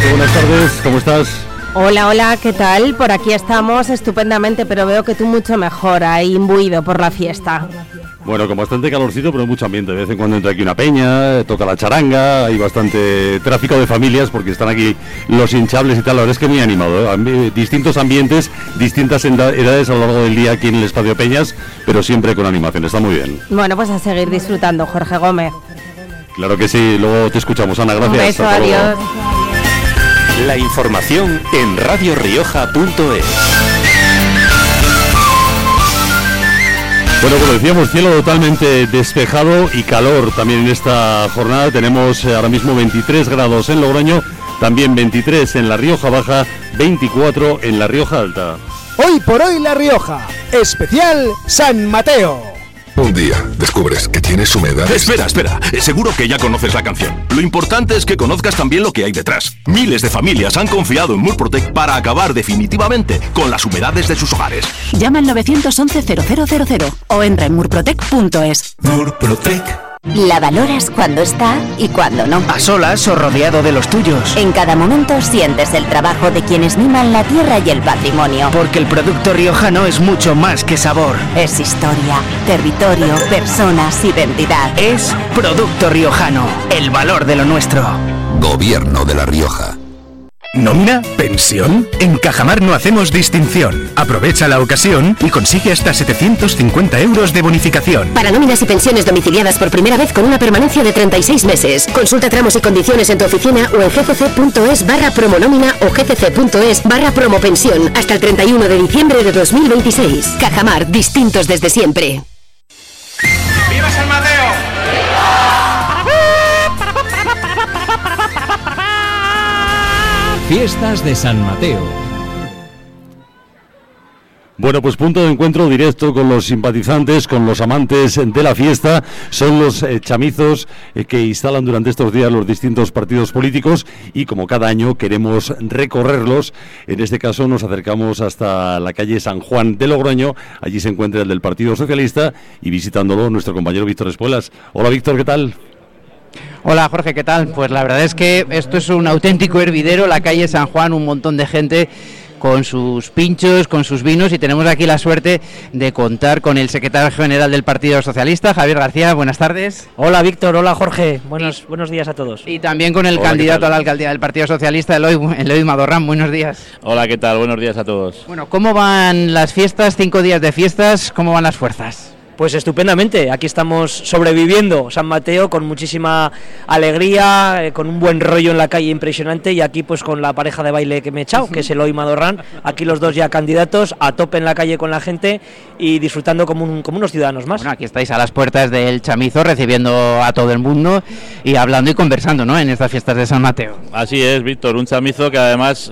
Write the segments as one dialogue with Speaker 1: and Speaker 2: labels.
Speaker 1: Maite, buenas tardes, ¿cómo estás?
Speaker 2: Hola, hola, ¿qué tal? Por aquí estamos estupendamente, pero veo que tú mucho mejor, ahí imbuido por la fiesta.
Speaker 1: Bueno, con bastante calorcito, pero mucho ambiente. De vez en cuando entra aquí una peña, toca la charanga, hay bastante tráfico de familias porque están aquí los hinchables y tal. La verdad es que muy animado, ¿eh? Distintos ambientes, distintas edades a lo largo del día aquí en el Espacio Peñas, pero siempre con animación, está muy bien.
Speaker 2: Bueno, pues a seguir disfrutando, Jorge Gómez.
Speaker 1: Claro que sí, luego te escuchamos, Ana, gracias.
Speaker 2: Un beso, adiós.
Speaker 3: La información en radiorioja.es.
Speaker 1: Bueno, como decíamos, cielo totalmente despejado y calor también en esta jornada. Tenemos ahora mismo 23 grados en Logroño, también 23 en La Rioja Baja, 24 en La Rioja Alta.
Speaker 4: Hoy por hoy La Rioja, especial San Mateo.
Speaker 5: Un día descubres que tienes humedad.
Speaker 6: Espera, seguro que ya conoces la canción. Lo importante es que conozcas también lo que hay detrás. Miles de familias han confiado en Murprotec para acabar definitivamente con las humedades de sus hogares.
Speaker 7: Llama al 911-0000 o entra en murprotec.es.
Speaker 6: Murprotec.
Speaker 8: La valoras cuando está y cuando no.
Speaker 9: A solas o rodeado de los tuyos.
Speaker 8: En cada momento sientes el trabajo de quienes miman la tierra y el patrimonio.
Speaker 9: Porque el producto riojano es mucho más que sabor.
Speaker 8: Es historia, territorio, personas, identidad.
Speaker 9: Es producto riojano, el valor de lo nuestro.
Speaker 5: Gobierno de La Rioja.
Speaker 10: ¿Nómina? ¿Pensión? En Cajamar no hacemos distinción. Aprovecha la ocasión y consigue hasta 750 euros de bonificación.
Speaker 11: Para nóminas y pensiones domiciliadas por primera vez con una permanencia de 36 meses. Consulta tramos y condiciones en tu oficina o en gcc.es/promonómina o gcc.es/promopensión hasta el 31 de diciembre de 2026. Cajamar, distintos desde siempre.
Speaker 12: ¡Viva San Mateo!
Speaker 13: Fiestas de San Mateo.
Speaker 1: Bueno, pues punto de encuentro directo con los simpatizantes, con los amantes de la fiesta. Son los chamizos que instalan durante estos días los distintos partidos políticos y como cada año queremos recorrerlos. En este caso nos acercamos hasta la calle San Juan de Logroño. Allí se encuentra el del Partido Socialista y visitándolo nuestro compañero Víctor Espuelas. Hola Víctor, ¿qué tal?
Speaker 14: Hola Jorge, ¿qué tal? Pues la verdad es que esto es un auténtico hervidero, la calle San Juan, un montón de gente con sus pinchos, con sus vinos, y tenemos aquí la suerte de contar con el secretario general del Partido Socialista, Javier García. Buenas tardes.
Speaker 15: Hola Víctor, hola Jorge, buenos días a todos.
Speaker 14: Y también con el candidato a la alcaldía del Partido Socialista, Eloy Madorrán. Buenos días.
Speaker 16: Hola, ¿qué tal? Buenos días a todos.
Speaker 14: Bueno, ¿cómo van las fiestas? 5 días de fiestas, ¿cómo van las fuerzas?
Speaker 15: Pues estupendamente, aquí estamos sobreviviendo San Mateo con muchísima alegría, con un buen rollo en la calle impresionante, y aquí pues con la pareja de baile que me he echado, que es Eloy Madorrán, aquí los dos ya candidatos, a tope en la calle con la gente y disfrutando como unos ciudadanos más.
Speaker 14: Bueno, aquí estáis a las puertas del Chamizo recibiendo a todo el mundo y hablando y conversando, ¿no?, en estas fiestas de San Mateo.
Speaker 16: Así es, Víctor, un chamizo que además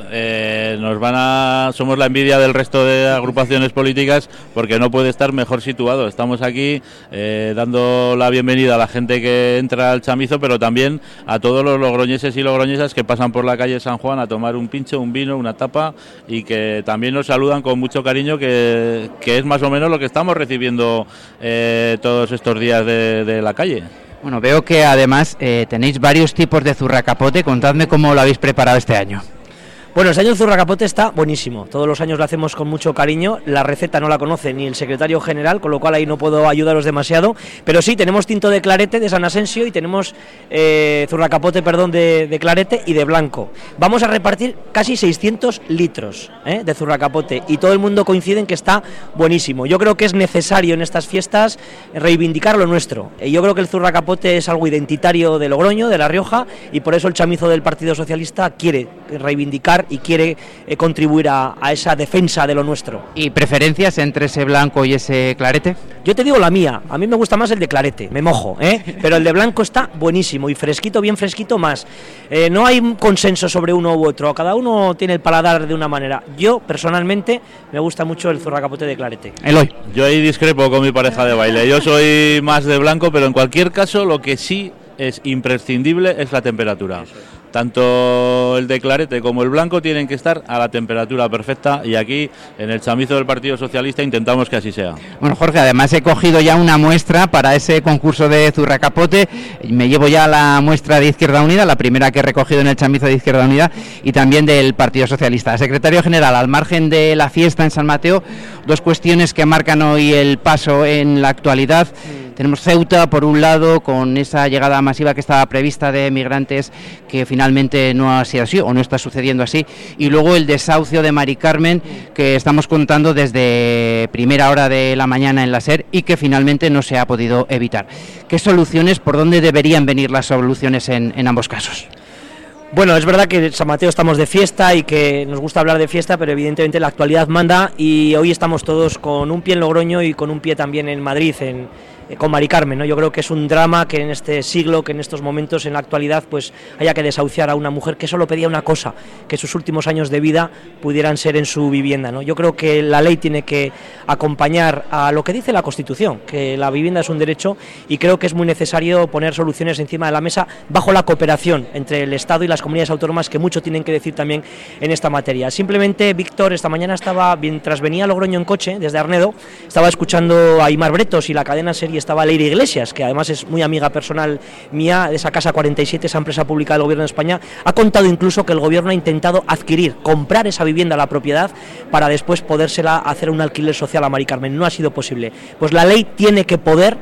Speaker 16: somos la envidia del resto de agrupaciones políticas porque no puede estar mejor situado. Estamos aquí dando la bienvenida a la gente que entra al chamizo, pero también a todos los logroñeses y logroñesas que pasan por la calle San Juan a tomar un pincho, un vino, una tapa, y que también nos saludan con mucho cariño, que es más o menos lo que estamos recibiendo todos estos días de la calle.
Speaker 14: Bueno, veo que además tenéis varios tipos de zurracapote. Contadme cómo lo habéis preparado este año.
Speaker 15: Bueno, este año el zurracapote está buenísimo, todos los años lo hacemos con mucho cariño, la receta no la conoce ni el secretario general, con lo cual ahí no puedo ayudaros demasiado, pero sí, tenemos tinto de clarete de San Asensio y tenemos zurracapote, de clarete y de blanco. Vamos a repartir casi 600 litros de zurracapote y todo el mundo coincide en que está buenísimo. Yo creo que es necesario en estas fiestas reivindicar lo nuestro. Yo creo que el zurracapote es algo identitario de Logroño, de La Rioja, y por eso el chamizo del Partido Socialista quiere reivindicar y quiere contribuir a esa defensa de lo nuestro.
Speaker 14: ¿Y preferencias entre ese blanco y ese clarete?
Speaker 15: Yo te digo la mía, a mí me gusta más el de clarete, me mojo, pero el de blanco está buenísimo y fresquito, bien fresquito más. No hay un consenso sobre uno u otro, cada uno tiene el paladar de una manera. Yo, personalmente, me gusta mucho el zurracapote de clarete.
Speaker 14: Eloy.
Speaker 16: Yo ahí discrepo con mi pareja de baile, yo soy más de blanco, pero en cualquier caso lo que sí es imprescindible es la temperatura. tanto el de clarete como el blanco tienen que estar a la temperatura perfecta, y aquí en el chamizo del Partido Socialista intentamos que así sea.
Speaker 14: Bueno, Jorge, además he cogido ya una muestra para ese concurso de zurracapote. Me llevo ya la muestra de Izquierda Unida, la primera que he recogido en el chamizo de Izquierda Unida, y también del Partido Socialista. Secretario General, al margen de la fiesta en San Mateo, dos cuestiones que marcan hoy el paso en la actualidad. Tenemos Ceuta, por un lado, con esa llegada masiva que estaba prevista de migrantes que finalmente no ha sido así o no está sucediendo así, y luego el desahucio de Mari Carmen, que estamos contando desde primera hora de la mañana en la SER y que finalmente no se ha podido evitar. ¿Qué soluciones, por dónde deberían venir las soluciones en ambos casos?
Speaker 15: Bueno, es verdad que en San Mateo estamos de fiesta y que nos gusta hablar de fiesta, pero evidentemente la actualidad manda, y hoy estamos todos con un pie en Logroño y con un pie también en Madrid, con Mari Carmen, ¿no? Yo creo que es un drama que en este siglo, que en estos momentos, en la actualidad, pues haya que desahuciar a una mujer que solo pedía una cosa, que sus últimos años de vida pudieran ser en su vivienda, ¿no? Yo creo que la ley tiene que acompañar a lo que dice la Constitución, que la vivienda es un derecho, y creo que es muy necesario poner soluciones encima de la mesa bajo la cooperación entre el Estado y las comunidades autónomas, que mucho tienen que decir también en esta materia. Simplemente, Víctor, esta mañana mientras venía a Logroño en coche, desde Arnedo, estaba escuchando a Aimar Bretos y la cadena SER, y estaba Leire Iglesias, que además es muy amiga personal mía, de esa Casa 47, esa empresa pública del Gobierno de España. Ha contado incluso que el Gobierno ha intentado comprar esa vivienda a la propiedad para después podérsela hacer un alquiler social a Mari Carmen. No ha sido posible. Pues la ley tiene que poder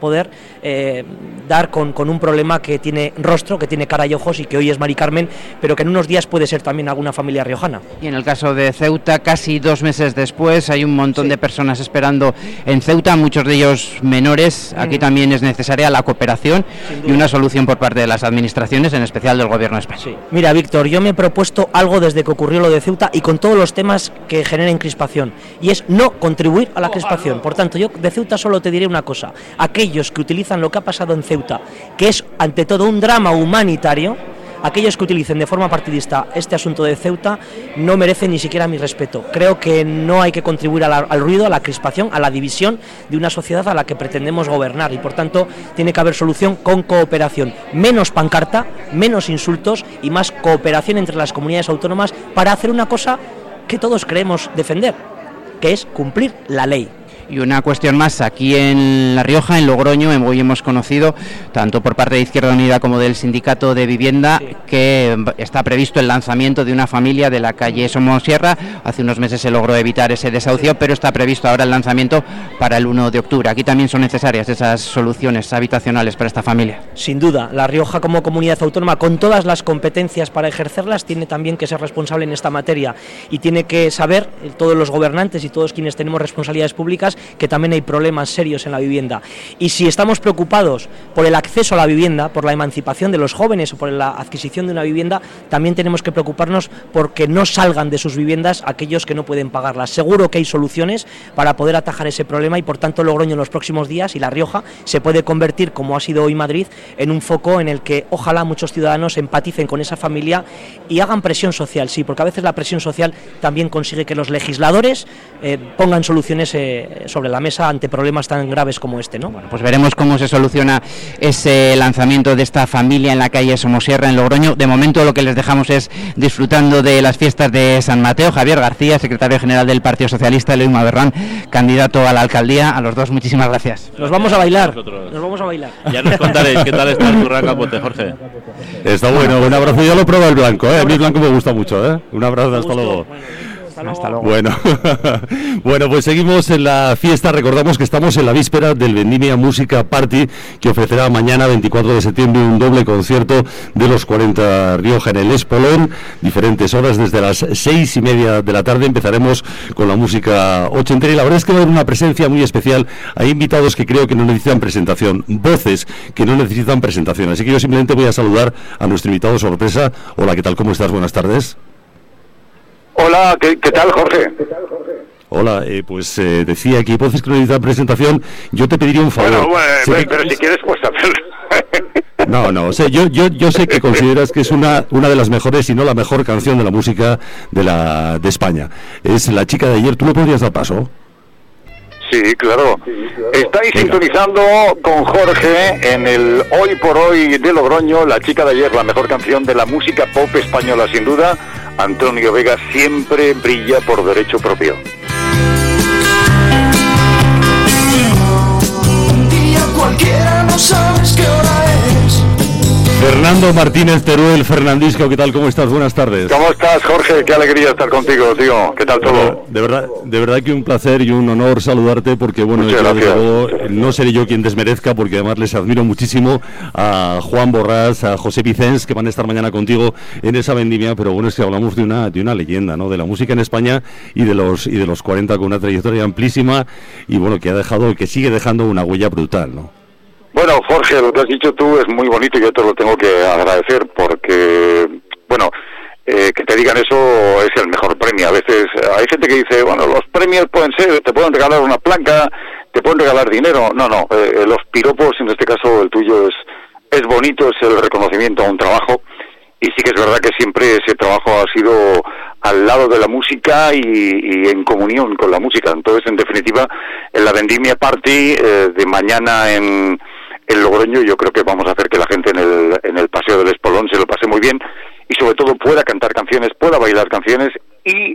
Speaker 15: dar con un problema que tiene rostro, que tiene cara y ojos, y que hoy es Mari Carmen, pero que en unos días puede ser también alguna familia riojana. Y en el caso de Ceuta, casi 2 meses después, hay un montón de personas esperando en Ceuta, muchos de ellos menores. Aquí también es necesaria la cooperación y una solución por parte de las administraciones, en especial del Gobierno de España. Sí. Mira, Víctor, yo me he propuesto algo desde que ocurrió lo de Ceuta y con todos los temas que generen crispación, y es no contribuir a la crispación. Por tanto, yo de Ceuta solo te diré una cosa: aquellos que utilizan lo que ha pasado en Ceuta, que es ante todo un drama humanitario, aquellos que utilicen de forma partidista este asunto de Ceuta no merecen ni siquiera mi respeto. Creo que no hay que contribuir al ruido, a la crispación, a la división de una sociedad a la que pretendemos gobernar, y por tanto tiene que haber solución con cooperación. Menos pancarta, menos insultos y más cooperación entre las comunidades autónomas para hacer una cosa que todos creemos defender, que es cumplir la ley. Y una cuestión más, aquí en La Rioja, en Logroño, hoy hemos conocido, tanto por parte de Izquierda Unida como del Sindicato de Vivienda, que está previsto el lanzamiento de una familia de la calle Somosierra. Hace unos meses se logró evitar ese desahucio, pero está previsto ahora el lanzamiento para el 1 de octubre. Aquí también son necesarias esas soluciones habitacionales para esta familia. Sin duda, La Rioja como comunidad autónoma, con todas las competencias para ejercerlas, tiene también que ser responsable en esta materia, y tiene que saber, todos los gobernantes y todos quienes tenemos responsabilidades públicas, que también hay problemas serios en la vivienda. Y si estamos preocupados por el acceso a la vivienda, por la emancipación de los jóvenes o por la adquisición de una vivienda, también tenemos que preocuparnos porque no salgan de sus viviendas aquellos que no pueden pagarlas. Seguro que hay soluciones para poder atajar ese problema, y por tanto Logroño en los próximos días, y La Rioja, se puede convertir, como ha sido hoy Madrid, en un foco en el que ojalá muchos ciudadanos empaticen con esa familia y hagan presión social, sí, porque a veces la presión social también consigue que los legisladores pongan soluciones sobre la mesa ante problemas tan graves como este, ¿no? Bueno, pues veremos cómo se soluciona ese lanzamiento de esta familia en la calle Somosierra, en Logroño. De momento lo que les dejamos es disfrutando de las fiestas de San Mateo. Javier García, secretario general del Partido Socialista, Eloy Maberrán, candidato a la alcaldía. A los dos, muchísimas gracias. Nos vamos a bailar. Nos vamos a bailar.
Speaker 16: Ya nos contaréis qué tal está el zurracapote, Jorge.
Speaker 1: Está bueno, un abrazo. Yo lo pruebo el blanco, ¿eh? A mí el blanco me gusta mucho, ¿eh? Un abrazo, hasta luego. Hasta luego. Bueno, pues seguimos en la fiesta. Recordamos que estamos en la víspera del Vendimia Música Party, que ofrecerá mañana 24 de septiembre un doble concierto de los 40 Rioja en el Espolón, diferentes horas. Desde las 6:30 de la tarde empezaremos con la música ochentera, y la verdad es que va a haber una presencia muy especial. Hay invitados que creo que no necesitan presentación, voces que no necesitan presentación, así que yo simplemente voy a saludar a nuestro invitado sorpresa. Hola, ¿qué tal? ¿Cómo estás? Buenas tardes.
Speaker 13: Hola, ¿qué tal, Jorge?
Speaker 1: Hola, pues decía que voces que no necesitan presentación. Yo te pediría un favor.
Speaker 13: Bueno, pero si quieres, pues hacerlo.
Speaker 1: No, o sea, yo sé que consideras que es una de las mejores, si no la mejor canción de la música de España. Es La chica de ayer. ¿Tú me podrías dar paso?
Speaker 13: Sí, claro. Estáis sintonizando con Jorge en el Hoy por Hoy de Logroño, La chica de ayer, la mejor canción de la música pop española, sin duda. Antonio Vega siempre brilla por derecho propio.
Speaker 17: Un día cualquiera no sabes qué hora es.
Speaker 1: Fernando Martínez Teruel, Fernandisco, ¿qué tal? ¿Cómo estás? Buenas tardes.
Speaker 13: ¿Cómo estás, Jorge? Qué alegría estar contigo, tío. ¿Qué tal todo?
Speaker 1: De verdad que un placer y un honor saludarte, porque bueno, no seré yo quien desmerezca, porque además les admiro muchísimo a Juan Borrás, a José Vicens, que van a estar mañana contigo en esa vendimia, pero bueno, es que hablamos de una leyenda, ¿no? De la música en España y de los 40, con una trayectoria amplísima y bueno, que sigue dejando una huella brutal, ¿no?
Speaker 13: Bueno, Jorge, lo que has dicho tú es muy bonito y yo te lo tengo que agradecer porque, bueno, que te digan eso es el mejor premio. A veces hay gente que dice, bueno, los premios pueden ser, te pueden regalar una placa, te pueden regalar dinero. No, los piropos, en este caso el tuyo es bonito, es el reconocimiento a un trabajo y sí que es verdad que siempre ese trabajo ha sido al lado de la música y en comunión con la música. Entonces, en definitiva, en la Vendimia Party de mañana en Logroño, yo creo que vamos a hacer que la gente en el Paseo del Espolón se lo pase muy bien y sobre todo pueda cantar canciones, pueda bailar canciones y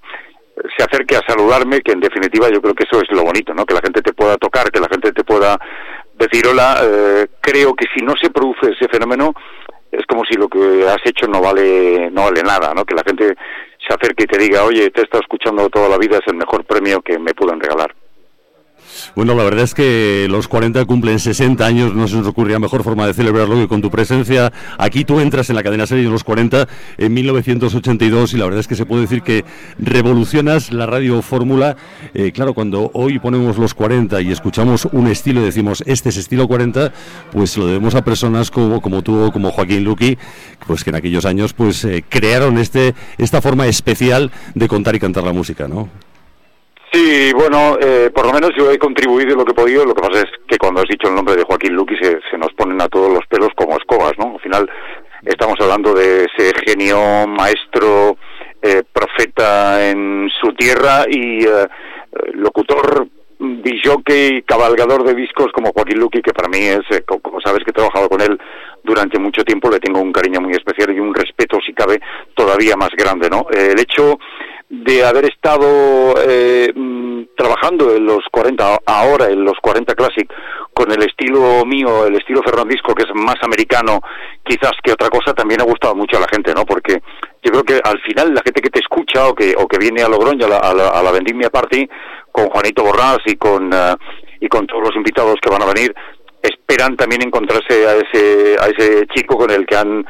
Speaker 13: se acerque a saludarme, que en definitiva yo creo que eso es lo bonito, ¿no? Que la gente te pueda tocar, que la gente te pueda decir hola. Creo que si no se produce ese fenómeno es como si lo que has hecho no vale nada, ¿no? Que la gente se acerque y te diga, oye, te he estado escuchando toda la vida, es el mejor premio que me pueden regalar.
Speaker 1: Bueno, la verdad es que los 40 cumplen 60 años, no se nos ocurría mejor forma de celebrarlo que con tu presencia. Aquí tú entras en la cadena serie de los 40 en 1982 y la verdad es que se puede decir que revolucionas la radio fórmula. Claro, cuando hoy ponemos los 40 y escuchamos un estilo y decimos, este es estilo 40, pues lo debemos a personas como tú o como Joaquín Luqui, pues que en aquellos años pues crearon esta forma especial de contar y cantar la música, ¿no?
Speaker 13: Sí, bueno, por lo menos yo he contribuido lo que he podido. Lo que pasa es que cuando has dicho el nombre de Joaquín Luqui se nos ponen a todos los pelos como escobas, ¿no? Al final estamos hablando de ese genio, maestro, profeta en su tierra y locutor, disjockey, cabalgador de discos como Joaquín Luqui, que para mí es, como sabes que he trabajado con él durante mucho tiempo, le tengo un cariño muy especial y un respeto, si cabe, todavía más grande, ¿no? El hecho de haber estado trabajando en los 40, ahora en los 40 Classic, con el estilo mío, el estilo Fernandisco, que es más americano quizás que otra cosa, también ha gustado mucho a la gente, ¿no? Porque yo creo que al final la gente que te escucha o que viene a Logroño a la Vendimia Party con Juanito Borrás y con todos los invitados que van a venir, esperan también encontrarse a ese chico con el que han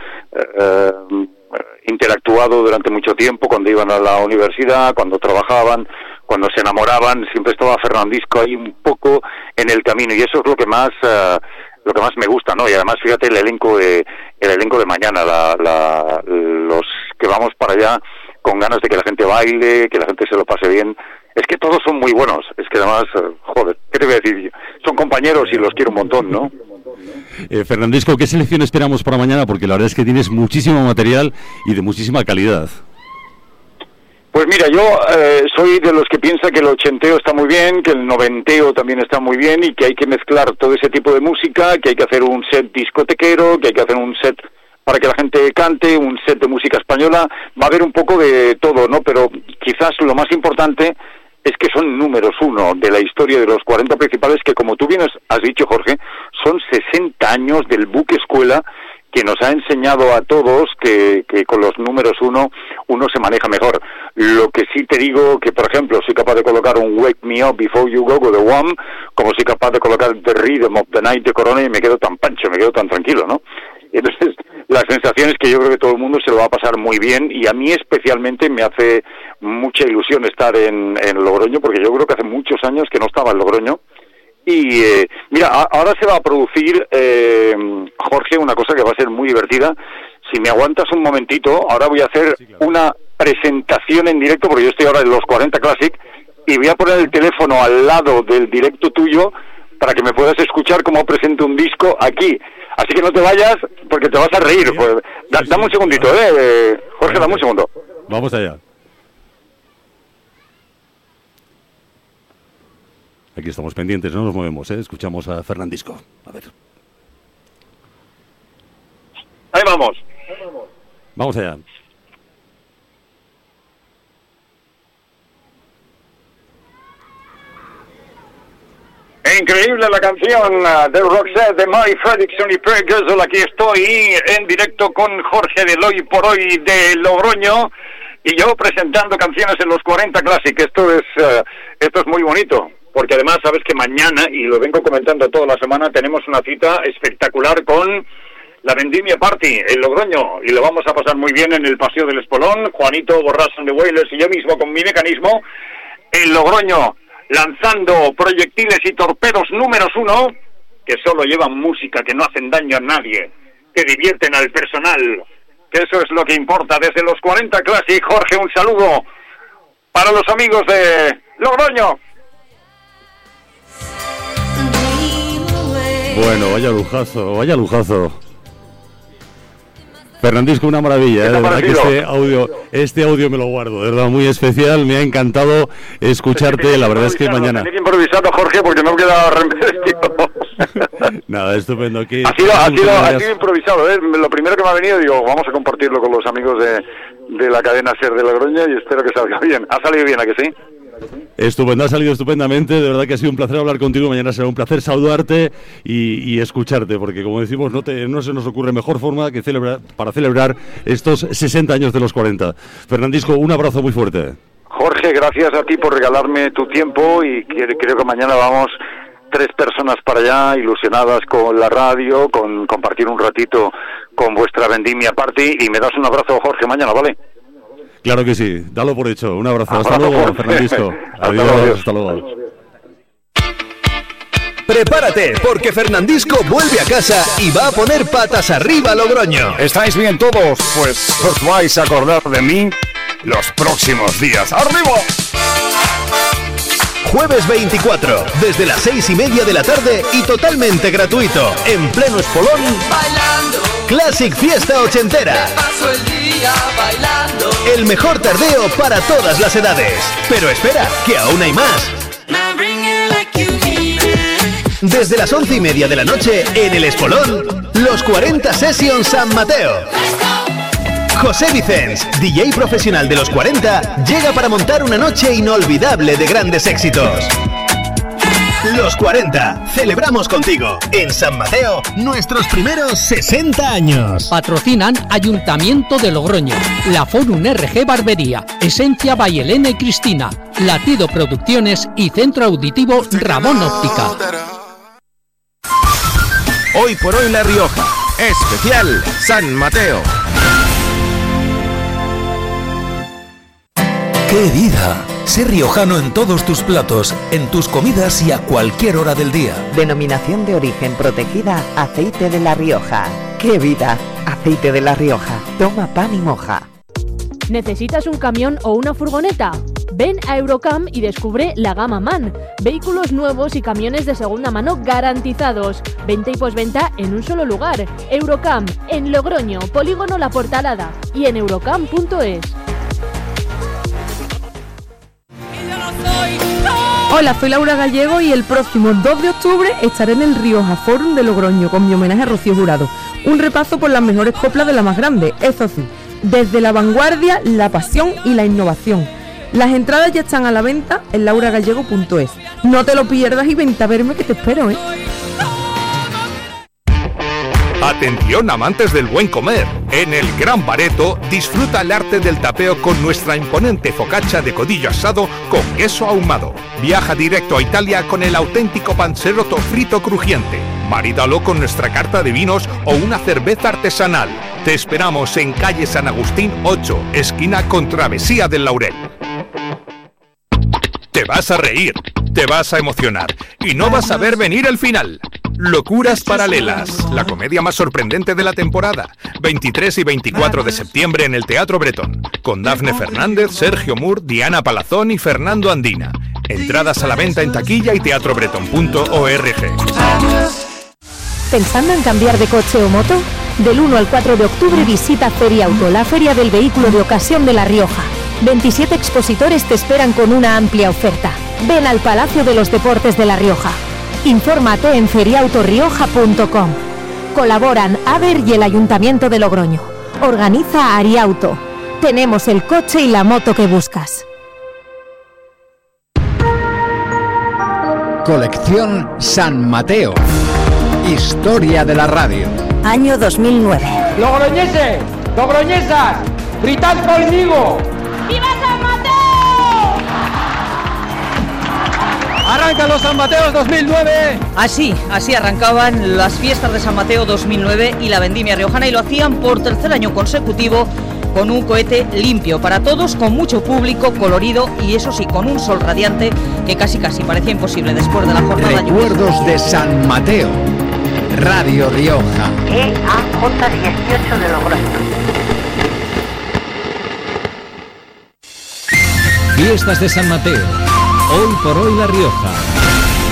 Speaker 13: interactuado durante mucho tiempo, cuando iban a la universidad, cuando trabajaban, cuando se enamoraban. Siempre estaba Fernandisco ahí un poco en el camino y eso es lo que más me gusta, ¿no? Y además fíjate el elenco de mañana, los que vamos para allá con ganas de que la gente baile, que la gente se lo pase bien. Es que todos son muy buenos, es que además, joder, ¿qué te voy a decir? Son compañeros y los quiero un montón, ¿no?
Speaker 1: Fernandisco, ¿qué selección esperamos para mañana? Porque la verdad es que tienes muchísimo material y de muchísima calidad.
Speaker 13: Pues mira, yo soy de los que piensa que el ochenteo está muy bien, que el noventeo también está muy bien y que hay que mezclar todo ese tipo de música, que hay que hacer un set discotequero, que hay que hacer un set para que la gente cante, un set de música española. Va a haber un poco de todo, ¿no? Pero quizás lo más importante es que son números uno de la historia de los 40 principales, que como tú bien has dicho, Jorge, son 60 años del buque escuela que nos ha enseñado a todos que con los números uno se maneja mejor. Lo que sí te digo que, por ejemplo, soy capaz de colocar un Wake Me Up Before You Go de Wham, como soy capaz de colocar The Rhythm of the Night de Corona y me quedo tan pancho, me quedo tan tranquilo, ¿no? Entonces, la sensación es que yo creo que todo el mundo se lo va a pasar muy bien y a mí especialmente me hace mucha ilusión estar en Logroño, porque yo creo que hace muchos años que no estaba en Logroño. Y mira, ahora se va a producir, Jorge, una cosa que va a ser muy divertida. Si me aguantas un momentito, ahora voy a hacer una presentación en directo, porque yo estoy ahora en los 40 Classic, y voy a poner el teléfono al lado del directo tuyo para que me puedas escuchar cómo presento un disco aquí. Así que no te vayas, porque te vas a reír. Pues, dame un segundito, Jorge, dame un segundo.
Speaker 1: Vamos allá. Aquí estamos pendientes, no nos movemos, escuchamos a Fernandisco. A ver.
Speaker 13: Ahí vamos.
Speaker 1: Vamos allá.
Speaker 13: Increíble la canción de Roxette de Mary Fredrickson y Perry Guzzle. Aquí estoy en directo con Jorge del Hoy por Hoy de Logroño y yo presentando canciones en los 40 Classic. Esto es muy bonito, porque además sabes que mañana, y lo vengo comentando toda la semana, tenemos una cita espectacular con la Vendimia Party en Logroño y lo vamos a pasar muy bien en el Paseo del Espolón. Juanito Borrás de Wailers y yo mismo con mi mecanismo en Logroño, lanzando proyectiles y torpedos números 1, que solo llevan música, que no hacen daño a nadie, que divierten al personal, que eso es lo que importa. Desde los 40 Classic, Jorge, un saludo para los amigos de Logroño.
Speaker 1: Bueno, vaya lujazo. Fernandisco, una maravilla, de verdad que este audio me lo guardo, de verdad, muy especial, me ha encantado escucharte, la verdad es que mañana...
Speaker 13: Tenía que improvisado, Jorge, porque no quedaba remedio.
Speaker 1: Nada, estupendo. Aquí
Speaker 13: ha sido improvisado, lo primero que me ha venido, digo, vamos a compartirlo con los amigos de la cadena SER de Logroño y espero que salga bien. ¿Ha salido bien, a que sí?
Speaker 1: Estupendo, ha salido estupendamente, de verdad que ha sido un placer hablar contigo, mañana será un placer saludarte y escucharte, porque como decimos, no se nos ocurre mejor forma que para celebrar estos 60 años de los 40. Fernandisco, un abrazo muy fuerte.
Speaker 13: Jorge, gracias a ti por regalarme tu tiempo y creo que mañana vamos 3 personas para allá, ilusionadas con la radio, con compartir un ratito con vuestra Vendimia Party y me das un abrazo, Jorge, mañana, ¿vale?
Speaker 1: Claro que sí, dalo por hecho. Un abrazo. Hasta luego, Fernandisco. Adiós, hasta luego.
Speaker 4: Prepárate, porque Fernandisco vuelve a casa y va a poner patas arriba a Logroño.
Speaker 18: ¿Estáis bien todos? Pues os vais a acordar de mí los próximos días. ¡Arriba!
Speaker 4: Jueves 24, desde las 6:30 de la tarde y totalmente gratuito, en pleno Espolón, bailando. Classic Fiesta Ochentera. Paso el día bailando. El mejor tardeo para todas las edades. Pero espera, que aún hay más. Desde las 11:30 de la noche, en el Espolón, los 40 Session San Mateo. José Vicens, DJ profesional de los 40, llega para montar una noche inolvidable de grandes éxitos. Los 40, celebramos contigo. En San Mateo, nuestros primeros 60 años.
Speaker 19: Patrocinan Ayuntamiento de Logroño, la Forum RG Barbería, Esencia by Elena y Cristina, Latido Producciones y Centro Auditivo Ramón Óptica.
Speaker 10: Hoy por hoy La Rioja, especial San Mateo.
Speaker 5: ¡Qué vida! Ser riojano en todos tus platos, en tus comidas y a cualquier hora del día.
Speaker 20: Denominación de origen protegida, Aceite de La Rioja. ¡Qué vida! Aceite de La Rioja. Toma pan y moja.
Speaker 21: ¿Necesitas un camión o una furgoneta? Ven a Eurocam y descubre la gama MAN. Vehículos nuevos y camiones de segunda mano garantizados. Venta y posventa en un solo lugar. Eurocam, en Logroño, Polígono La Portalada y en eurocam.es.
Speaker 22: Hola, soy Laura Gallego y el próximo 2 de octubre estaré en el Rioja Forum de Logroño con mi homenaje a Rocío Jurado. Un repaso por las mejores coplas de la más grande, eso sí, desde la vanguardia, la pasión y la innovación. Las entradas ya están a la venta en lauragallego.es. No te lo pierdas y vente a verme que te espero, ¿eh?
Speaker 23: Atención amantes del buen comer, en el Gran Bareto disfruta el arte del tapeo con nuestra imponente focaccia de codillo asado con queso ahumado. Viaja directo a Italia con el auténtico panzerotto frito crujiente. Marídalo con nuestra carta de vinos o una cerveza artesanal. Te esperamos en calle San Agustín 8, esquina con Travesía del Laurel. Te vas a reír, te vas a emocionar y no vas a ver venir el final. Locuras Paralelas, la comedia más sorprendente de la temporada. 23 y 24 de septiembre en el Teatro Bretón, con Dafne Fernández, Sergio Mur, Diana Palazón y Fernando Andina. Entradas a la venta en taquilla y teatrobretón.org.
Speaker 21: ¿Pensando en cambiar de coche o moto? Del 1 al 4 de octubre visita Feriauto, la feria del vehículo de ocasión de La Rioja. 27 expositores te esperan con una amplia oferta.
Speaker 2: Ven al Palacio de los Deportes de La Rioja. Infórmate en feriautorioja.com. Colaboran AVER y el Ayuntamiento de Logroño. Organiza Ariauto. Tenemos el coche y la moto que buscas.
Speaker 3: Colección San Mateo. Historia de la radio.
Speaker 8: Año 2009.
Speaker 12: ¡Logroñeses! ¡Logroñesas! ¡Gritad conmigo!
Speaker 7: ¡Viva San Mateo!
Speaker 12: ¡Arrancan los San Mateos 2009!
Speaker 24: Así arrancaban las fiestas de San Mateo 2009 y la vendimia riojana, y lo hacían por tercer año consecutivo con un cohete limpio para todos, con mucho público, colorido y eso sí, con un sol radiante que casi parecía imposible después de la jornada.
Speaker 3: Recuerdos de San Mateo. Radio Rioja.
Speaker 8: EAJ18 de Logroño.
Speaker 5: Fiestas de San Mateo. Hoy por hoy La Rioja.